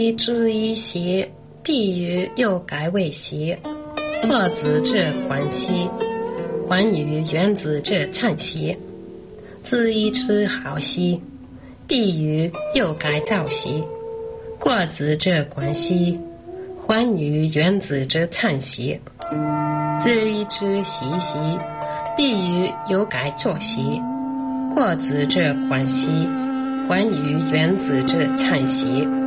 一之一邪，必于又改为邪。破子者关系，还与原子者参邪。自一之好兮，必于又改造邪。过子者关系，还与原子者参邪。自一之习兮，必于又改作邪。过子者关系，还与原子者参邪。